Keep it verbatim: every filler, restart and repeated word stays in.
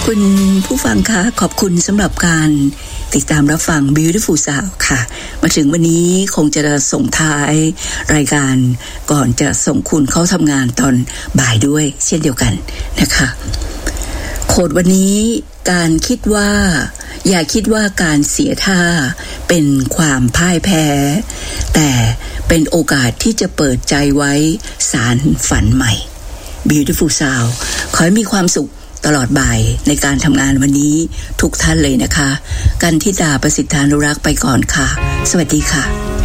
คุณผู้ฟังคะขอบคุณสำหรับการติดตามรับฟัง Beautiful Sound ค่ะมาถึงวันนี้คงจะส่งท้ายรายการก่อนจะส่งคุณเข้าทำงานตอนบ่ายด้วยเช่นเดียวกันนะคะโคดวันนี้การคิดว่าอย่าคิดว่าการเสียท่าเป็นความพ่ายแพ้แต่เป็นโอกาสที่จะเปิดใจไว้สารฝันใหม่ Beautiful Sound ขอให้มีความสุขตลอดบ่ายในการทำงานวันนี้ทุกท่านเลยนะคะกันทิตาประสิทธานุรักษ์ไปก่อนค่ะสวัสดีค่ะ